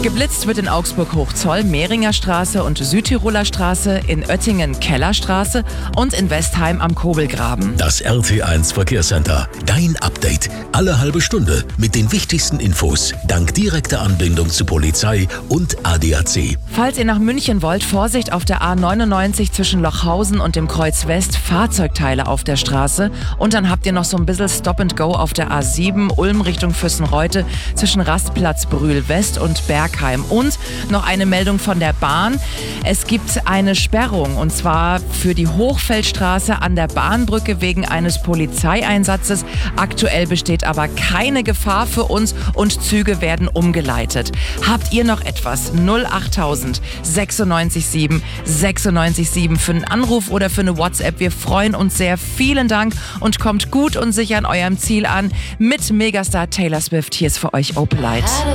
Geblitzt wird in Augsburg-Hochzoll, Mehringer Straße und Südtiroler Straße, in Oettingen Kellerstraße und in Westheim am Kobelgraben. Das RT1 Verkehrscenter. Dein Update. Alle halbe Stunde mit den wichtigsten Infos. Dank direkter Anbindung zu Polizei und ADAC. Falls ihr nach München wollt, Vorsicht auf der A99 zwischen Lochhausen und dem Kreuz West. Fahrzeugteile auf der Straße. Und dann habt ihr noch so ein bisschen Stop and Go auf der A7 Ulm Richtung Füssenreute zwischen Rastplatz Brühl West und Bergheim. Und noch eine Meldung von der Bahn. Es gibt eine Sperrung und zwar für die Hochfeldstraße an der Bahnbrücke wegen eines Polizeieinsatzes. Aktuell besteht aber keine Gefahr für uns und Züge werden umgeleitet. Habt ihr noch etwas? 08000 96 7 96 7 für einen Anruf oder für eine WhatsApp. Wir freuen uns sehr. Vielen Dank und kommt gut und sicher an eurem Ziel an. Mit Megastar Taylor Swift. Hier ist für euch Opalite.